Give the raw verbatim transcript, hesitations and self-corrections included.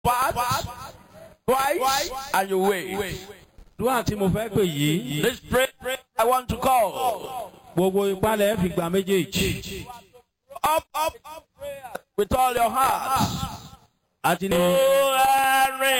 fast twice and you wait. Dúà tí mo fẹ́ pè yìí. This prayer I want to call. Gbogbo ìpalẹ̀ fi gbà méjèèjì. Up, up, up prayer with all your heart. Àti ní. Oh,